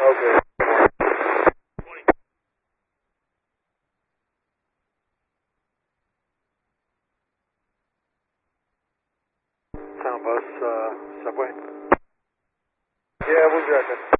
Okay. Town bus, subway. Yeah, we'll check it.